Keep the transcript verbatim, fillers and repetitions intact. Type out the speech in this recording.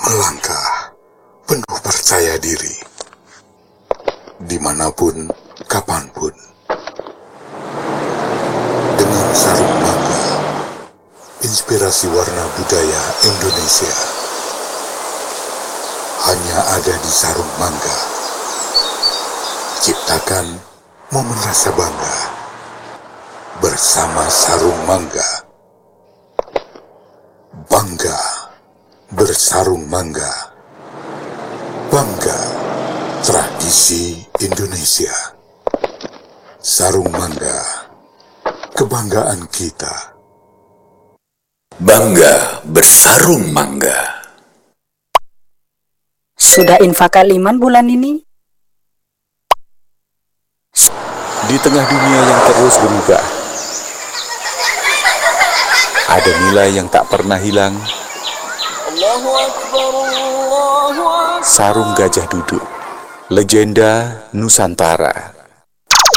melangkah penuh percaya diri, dimanapun, kapanpun. Dengan sarung mangga, inspirasi warna budaya Indonesia hanya ada di sarung mangga. Ciptakan momen rasa bangga bersama sarung mangga. Bangga bersarung mangga. Bangga tradisi Indonesia. Sarung mangga, kebanggaan kita. Bangga bersarung mangga. Sudah infak kaliman bulan ini? Di tengah dunia yang terus berubah, ada nilai yang tak pernah hilang. Sarung Gajah Duduk, legenda Nusantara.